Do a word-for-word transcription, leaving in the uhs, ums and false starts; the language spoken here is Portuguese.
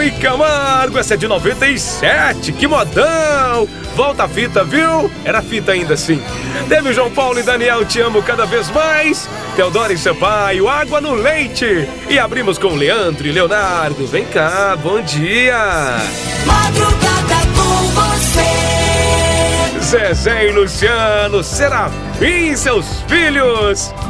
Zezé Camargo, essa é de noventa e sete, que modão! Volta a fita, viu? Era fita ainda assim. Teve o João Paulo e Daniel, Te Amo Cada Vez Mais. Teodoro e Sampaio, Água no Leite. E abrimos com Leandro e Leonardo. Vem cá, bom dia. Madrugada com você. Zezé e Luciano, Serafim, seus filhos.